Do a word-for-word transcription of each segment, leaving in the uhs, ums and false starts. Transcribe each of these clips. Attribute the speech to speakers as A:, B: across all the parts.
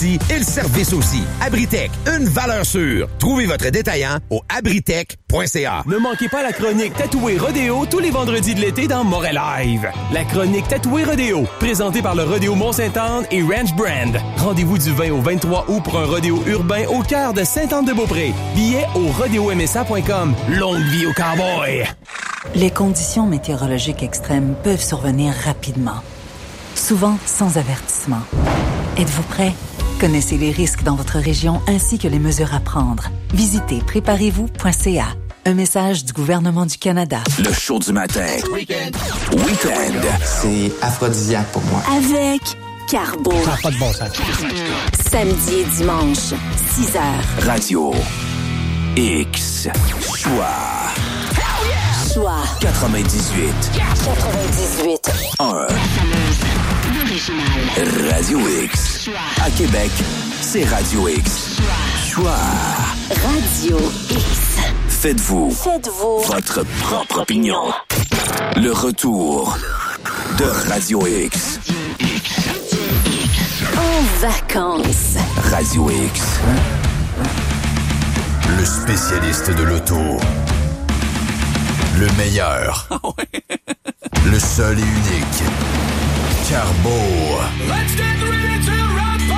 A: et le service aussi. Abritech, une valeur sûre. Trouvez votre détaillant au abritech point c a.
B: Ne manquez pas la chronique Tatoué Rodéo tous les vendredis de l'été dans Montréal Live. La chronique Tatoué Rodéo, présentée par le Rodéo Mont-Sainte-Anne et Ranch Brand. Rendez-vous du vingt au vingt-trois août pour un rodéo urbain au cœur de Sainte-Anne-de-Beaupré. Billets au rodéo m s a point com. Longue vie au cowboy!
C: Les conditions météorologiques extrêmes peuvent survenir rapidement, souvent sans avertissement. Êtes-vous prêt? Connaissez les risques dans votre région ainsi que les mesures à prendre. Visitez préparez vous point c a. Un message du gouvernement du Canada.
D: Le show du matin. Week-end. Week-end.
E: C'est aphrodisiaque pour moi.
F: Avec Carbo.
G: Ça n'a pas de bon sens.
F: Samedi et dimanche, six heures.
D: Radio X. Choix.
F: Choix.
D: quatre-vingt-dix-huit.
F: quatre-vingt-dix-huit.
D: un.
F: L'original.
D: Radio X. À Québec, c'est Radio X. Choix.
F: Radio X.
D: Faites-vous.
F: Faites-vous.
D: Votre propre opinion. Le retour de Radio X.
F: En vacances.
D: Radio X.
A: Le spécialiste de l'auto. Le meilleur. Le seul et unique. Carbo.
B: Let's get ready to rock!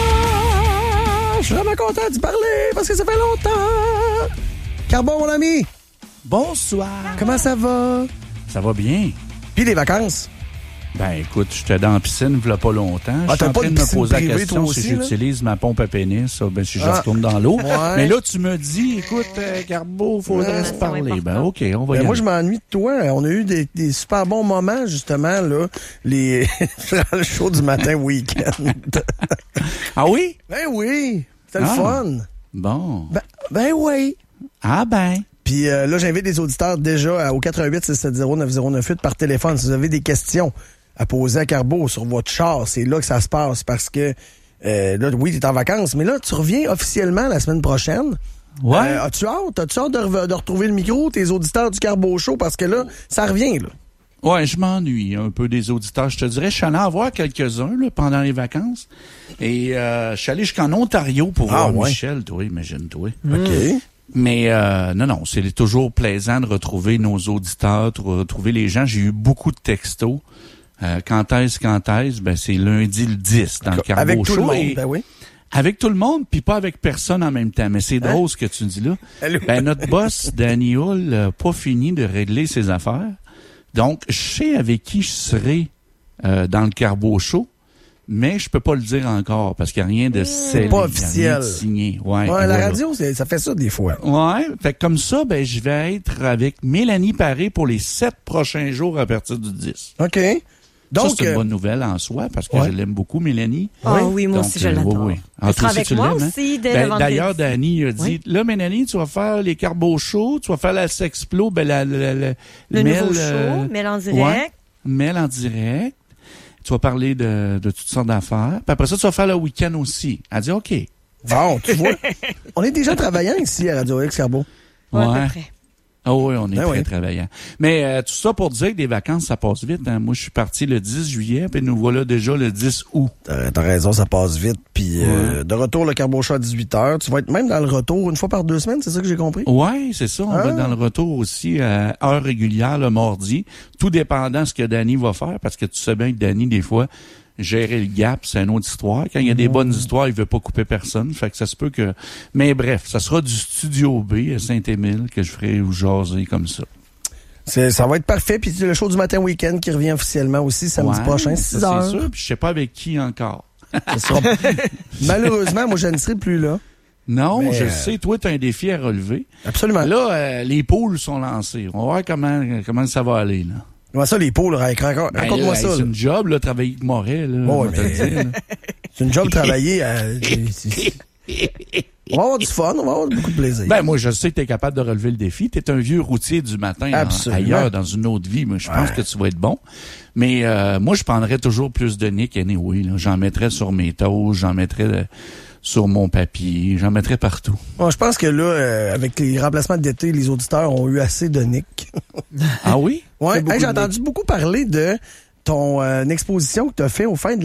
B: Ah, je suis vraiment content d'y parler parce que ça fait longtemps.
G: Carbo, mon ami,
H: Bonsoir.
G: comment ça va?
H: Ça va bien?
G: Puis les vacances?
H: Ben, écoute, j'étais dans la piscine il y a pas longtemps.
G: Ah,
H: Je suis
G: t'as
H: en
G: pas
H: train
G: de
H: de me
G: piscine
H: poser la
G: privée,
H: question
G: toi
H: si
G: aussi,
H: j'utilise ma pompe à pénis, ça, ben, si je
G: Ah.
H: retourne dans l'eau.
G: Ouais.
H: Mais là, tu me dis, écoute, euh, Carbo, faudrait
G: Ouais,
H: se
G: c'est
H: parler. Ben, OK, on va y
G: Ben, moi,
H: aller.
G: je m'ennuie de toi. On a eu des, des super bons moments, justement, là, les dans le show du matin week-end.
H: Ah oui?
G: Ben oui, c'était
H: Ah.
G: le fun.
H: Bon.
G: Ben, ben oui.
H: Ah ben.
G: Puis euh, là, j'invite les auditeurs déjà à- au quatre un huit six sept zéro neuf zéro neuf huit par téléphone. Si vous avez des questions à poser à Carbo sur votre char, c'est là que ça se passe parce que euh, là, oui, t'es en vacances, mais là, tu reviens officiellement la semaine prochaine.
H: Ouais.
G: Euh, as-tu hâte? As-tu hâte de, re- de retrouver le micro, tes auditeurs du Carbo Show? Parce que là, ça revient, là.
H: Ouais, je m'ennuie un peu des auditeurs. Je te dirais, je suis allé en voir quelques-uns là, pendant les vacances. Et euh, je suis allé jusqu'en Ontario pour
G: Ah,
H: voir
G: ouais.
H: Michel, toi, imagine-toi.
G: OK.
H: Mais euh, non, non, c'est toujours plaisant de retrouver nos auditeurs, de retrouver les gens. J'ai eu beaucoup de textos. Euh, quand est-ce, quand est-ce? Ben, c'est lundi le dix dans le Carbo
G: Avec tout
H: Show.
G: le monde,
H: Et
G: ben oui.
H: avec tout le monde, puis pas avec personne en même temps. Mais c'est drôle ce que tu dis là.
G: Allô?
H: Ben, notre boss, Danny Hull, n'a pas fini de régler ses affaires. Donc, je sais avec qui je serai euh, dans le Carbo Show, mais je peux pas le dire encore parce qu'il n'y a rien de scellé.
G: Pas
H: il y a
G: officiel.
H: rien de signé. Ouais,
G: Ouais,
H: voilà.
G: la radio, c'est- ça fait ça des fois.
H: Ouais, fait que comme ça, ben je vais être avec Mélanie Paré pour les sept prochains jours à partir du dix.
G: OK.
H: Ça,
G: Donc,
H: c'est une
G: euh,
H: bonne nouvelle en soi parce que
G: ouais.
H: je l'aime beaucoup, Mélanie.
I: Ah oui, moi
H: Donc,
I: aussi, je
H: euh,
I: l'adore.
H: oui, oui.
I: Elle
H: Ah,
I: sera
H: toi aussi,
I: avec
H: tu
I: moi
H: l'aimes, hein?
I: aussi dès
H: Ben,
I: le vendredi.
H: D'ailleurs, Dani a dit,
I: Oui.
H: là, Mélanie, tu vas faire les Carbo Show, tu vas faire la Sexplo, ben, la, la, la,
I: Le
H: mail,
I: nouveau
H: euh,
I: show, Mail en
H: ouais,
I: direct.
H: mail en direct. Tu vas parler de, de toutes sortes d'affaires. Puis après ça, tu vas faire le week-end aussi. Elle dit, OK.
G: bon, tu vois, on est déjà travaillant ici à Radio X Carbo.
I: Ouais, à peu près.
H: Ah oui, on est
G: Ben
H: très
G: oui.
H: travaillant. Mais euh, tout ça pour dire que des vacances, ça passe vite. Hein. Moi, je suis parti le dix juillet, puis nous voilà déjà le dix août.
G: T'as, t'as raison, ça passe vite. Puis euh, de retour, le Carbo Show à dix-huit heures. Tu vas être même dans le retour une fois par deux semaines, c'est ça que j'ai compris?
H: Oui, c'est ça. On
G: Ah.
H: va dans le retour aussi à heure régulière le mardi, tout dépendant de ce que Danny va faire, parce que tu sais bien que Danny, des fois, gérer le gap, c'est une autre histoire. Quand il y a des bonnes histoires, il veut pas couper personne. Fait que ça se peut que... Mais bref, ça sera du Studio B à Saint-Émile que je ferai ou jaser comme ça.
G: C'est, ça va être parfait. Puis le show du matin week-end qui revient officiellement aussi samedi
H: Ouais,
G: prochain,
H: ça,
G: six heures.
H: c'est sûr. Puis je sais pas avec qui encore.
G: Ça sera- Malheureusement, moi, je ne serai plus là.
H: Non,
G: Mais,
H: je
G: euh,
H: sais, toi, tu as un défi à relever.
G: Absolument.
H: Là, euh, les poules sont lancées. On va voir comment, comment ça va aller, là.
G: Comment ça, les poules, raconte- raconte-
H: Ben,
G: raconte-moi
H: là,
G: ça.
H: C'est
G: là.
H: une job, là, travailler avec Moret, là.
G: Bon,
H: on va te
G: mais-
H: le dire, là.
G: C'est une job travaillée à... On va avoir du fun, on va avoir beaucoup de plaisir.
H: Ben, moi, je sais que tu es capable de relever le défi. Tu es un vieux routier du matin en-
G: Absolument.
H: ailleurs, dans une autre vie. Moi, je pense
G: Ouais.
H: que tu vas être bon. Mais euh, moi, je prendrais toujours plus de Nick anyway. Là. J'en mettrais sur mes toasts, j'en mettrais euh, sur mon papier, j'en mettrais partout.
G: Bon, je pense que là, euh, avec les remplacements d'été, les auditeurs ont eu assez de Nick.
H: Ah oui?
G: Ouais,
H: Fais beaucoup
G: hey, j'ai
H: de Nick.
G: entendu beaucoup parler de ton euh, exposition que tu as fait au fin de